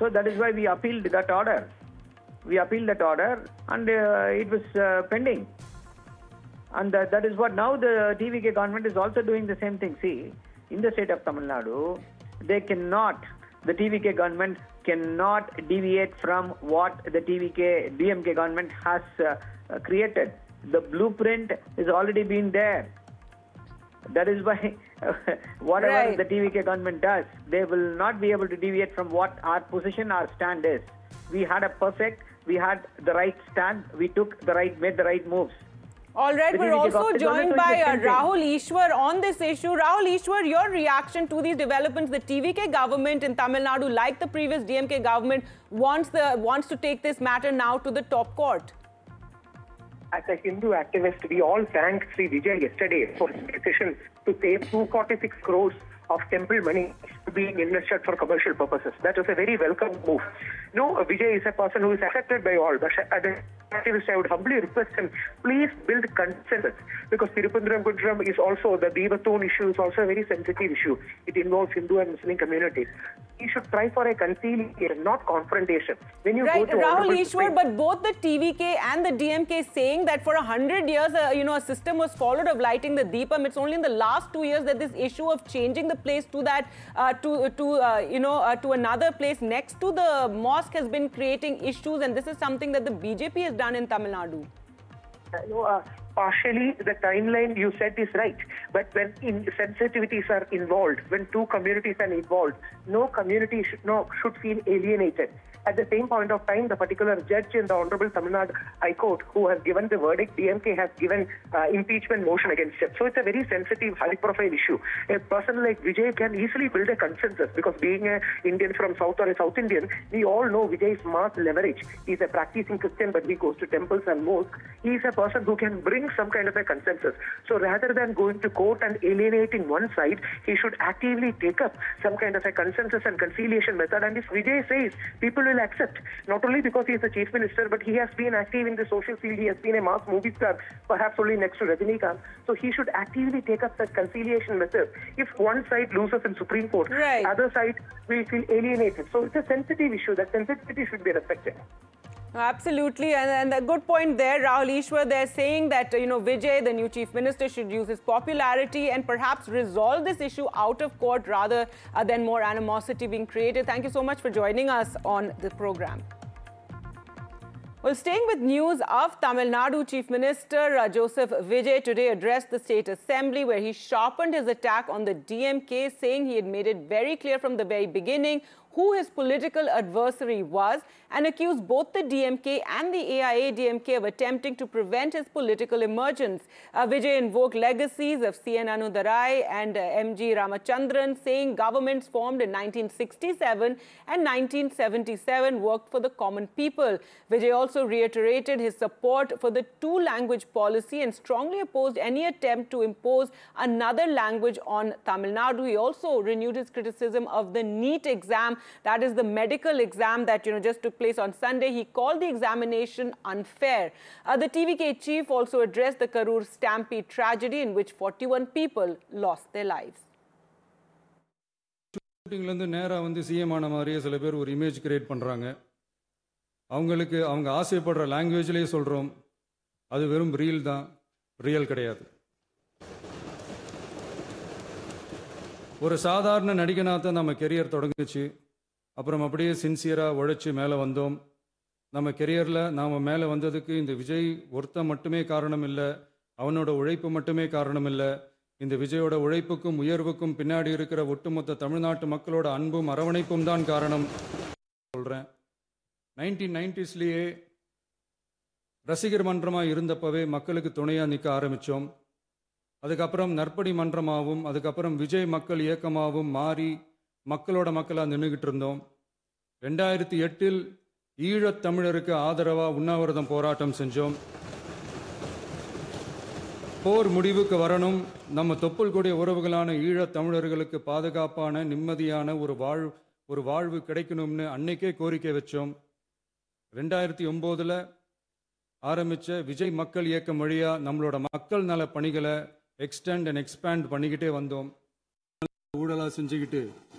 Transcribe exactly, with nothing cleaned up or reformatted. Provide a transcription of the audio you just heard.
So that is why we appealed that order. We appealed that order, and uh, it was uh, pending. And that, that is what now the T V K government is also doing the same thing. See, in the state of Tamil Nadu, they cannot, the T V K government cannot deviate from what the T V K, D M K government has uh, uh, created. The blueprint is already been there. That is why whatever right. the T V K government does, they will not be able to deviate from what our position, our stand is. We had a perfect, we had the right stand, we took the right, made the right moves. All right, we're also joined by uh, Rahul Ishwar on this issue. Rahul Ishwar, your reaction to these developments. The T V K government in Tamil Nadu, like the previous D M K government, wants the wants to take this matter now to the top court. As a Hindu activist, we all thanked Sri Vijay yesterday for his decision to save two hundred forty-six crores of temple money being invested for commercial purposes. That was a very welcome move. No, Vijay is a person who is accepted by all. But as an activist, I would humbly request him, please build consensus. Because Tirupandram is also, the Devatone issue is also a very sensitive issue. It involves Hindu and Muslim communities. He should try for a conciliation, not confrontation. When you right, go to Rahul Ishwar, but both the T V K and the D M K saying that for a hundred years, uh, you know, a system was followed of lighting the Deepam. It's only in the last two years that this issue of changing the place to that, uh, to to uh, you know, uh, to another place next to the mosque has been creating issues, and this is something that the B J P has done in Tamil Nadu. Uh, no, uh, partially the timeline you said is right, but when in sensitivities are involved, when two communities are involved, no community should, no, should feel alienated. At the same point of time, the particular judge in the Honorable Tamil Nadu High Court who has given the verdict, D M K has given uh, impeachment motion against it. So it's a very sensitive, high-profile issue. A person like Vijay can easily build a consensus because being an Indian from South or a South Indian, we all know Vijay's mass leverage. He's a practicing Christian, but he goes to temples and mosques. He's a person who can bring some kind of a consensus. So rather than going to court and alienating one side, he should actively take up some kind of a consensus and conciliation method. And if Vijay says, people will accept, not only because he is the chief minister, but he has been active in the social field. He has been a mass movie star, perhaps only next to Rajinikanth. So he should actively take up that conciliation method. If one side loses in Supreme Court, right. other side will feel alienated. So it's a sensitive issue. That sensitivity should be respected. Absolutely, and, and a good point there, Rahul Ishwar. They're saying that, you know, Vijay, the new chief minister, should use his popularity and perhaps resolve this issue out of court rather uh, than more animosity being created. Thank you so much for joining us on the program. Well, staying with news of Tamil Nadu, Chief Minister uh, Joseph Vijay today addressed the State Assembly where he sharpened his attack on the D M K, saying he had made it very clear from the very beginning who his political adversary was and accused both the D M K and the A I A D M K of attempting to prevent his political emergence. Uh, Vijay invoked legacies of C N Anudarai and uh, M G Ramachandran, saying governments formed in nineteen sixty-seven and nineteen seventy-seven worked for the common people. Vijay also reiterated his support for the two-language policy and strongly opposed any attempt to impose another language on Tamil Nadu. He also renewed his criticism of the NEET exam. That is the medical exam that, you know, just took place on Sunday. He called the examination unfair. Uh, the T V K chief also addressed the Karur Stampede tragedy in which forty-one people lost their lives. ஷூட்டிங்லேருந்து நேராக வந்து CM ஆன மாதிரியே சில பேர் ஒரு image create பண்ணுறாங்க. அவங்களுக்கு அவங்க ஆசைப்படுற லாங்குவேஜ்லேயே சொல்கிறோம், அது வெறும் ரீல் தான், ரியல் கிடையாது. ஒரு சாதாரண நடிகனாக தான் நம்ம கெரியர் தொடங்குச்சு. அப்புறம் அப்படியே சின்சியராக உழைச்சி மேலே வந்தோம். நம்ம கெரியரில் நாம் மேலே வந்ததுக்கு இந்த விஜய் ஒருத்தன் மட்டுமே காரணம் இல்லை, அவனோட உழைப்பு மட்டுமே காரணம் இல்லை. இந்த விஜயோட உழைப்புக்கும் உயர்வுக்கும் பின்னாடி இருக்கிற ஒட்டுமொத்த தமிழ்நாட்டு மக்களோட அன்பும் அரவணைப்பும் தான் காரணம் சொல்கிறேன். நைன்டீன் நைன்டிஸ்லேயே ரசிகர் மன்றமாக இருந்தப்பவே மக்களுக்கு துணையாக நிற்க ஆரம்பித்தோம். அதுக்கப்புறம் நற்படி மன்றமாகவும் அதுக்கப்புறம் விஜய் மக்கள் இயக்கமாகவும் மாறி மக்களோட மக்களாக நின்றுக்கிட்டு இருந்தோம். ரெண்டாயிரத்தி எட்டில் ஈழத்தமிழருக்கு ஆதரவாக உண்ணாவிரதம் போராட்டம் செஞ்சோம். போர் முடிவுக்கு வரணும், நம்ம தொப்புள் கூடிய உறவுகளான ஈழத்தமிழர்களுக்கு பாதுகாப்பான நிம்மதியான ஒரு வாழ் ஒரு வாழ்வு கிடைக்கணும்னு அன்னைக்கே கோரிக்கை வச்சோம். ரெண்டாயிரத்தி ஒம்போதில் ஆரம்பித்த விஜய் மக்கள் இயக்கம் வழியாக நம்மளோட மக்கள் நல பணிகளை எக்ஸ்டெண்ட் அண்ட் எக்ஸ்பேண்ட் பண்ணிக்கிட்டே வந்தோம். ஊழலாக செஞ்சுக்கிட்டு